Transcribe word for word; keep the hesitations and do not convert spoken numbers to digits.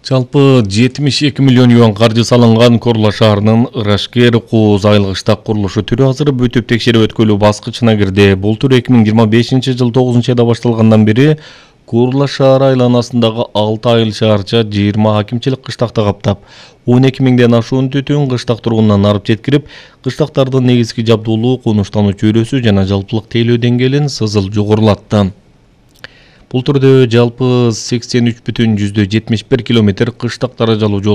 Жалпы жетимиш эки миллион юан каржы салынган Корла шаарынын Ырашкер Кооз айылгы штаб курулушу түрү азыр бүтүп текшерип өткөлүү баскычына кирди. Бул түр эки миң жыйырма бешинчи жыл тогузунчу айда башталгандан бери Корла шаары айланасындагы алты айыл шаарча жыйырма акимчилик кыштакты каптап, он эки миңден ашуун түтүн кыштак тургунунан арып жеткирип, кыштактардын негизги жабдуулуу, конуштануу чөйрөсү жана жалпылык тейлөө деңгээлин сызыл жогорулатты. Бул түрдө жалпы сексен үч бүтүн жүздөн жетимиш бир километр кыштак даражалуу жол